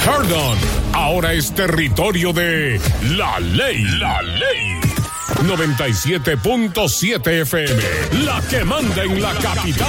Perdón, ahora es territorio de La Ley. La Ley. 97.7 FM, la que manda en la capital.